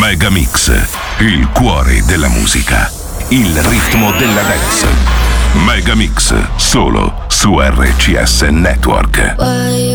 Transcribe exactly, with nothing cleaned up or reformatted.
Megamix, il cuore della musica, il ritmo della dance. Megamix, solo su R C S Network. Why